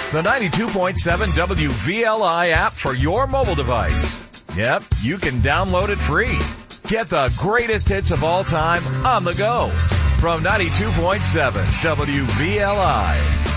The 92.7 WVLI app for your mobile device. Yep, you can download it free. Get the greatest hits of all time on the go. From 92.7 WVLI.